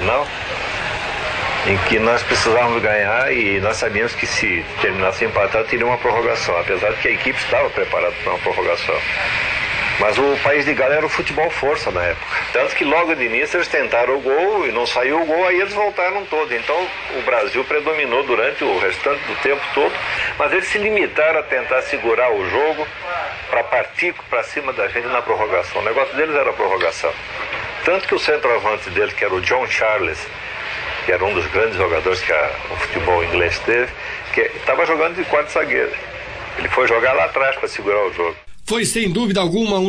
final, em que nós precisávamos ganhar e nós sabíamos que se terminasse empatado teria uma prorrogação, apesar de que a equipe estava preparada para uma prorrogação. Mas o país de Gales era o futebol força na época. Tanto que logo de início eles tentaram o gol e não saiu o gol, aí eles voltaram todos. Então o Brasil predominou durante o restante do tempo todo, mas eles se limitaram a tentar segurar o jogo para partir para cima da gente na prorrogação. O negócio deles era a prorrogação. Tanto que o centroavante deles, que era o John Charles, que era um dos grandes jogadores que o futebol inglês teve, que estava jogando de quarto zagueiro. Ele foi jogar lá atrás para segurar o jogo. Foi sem dúvida alguma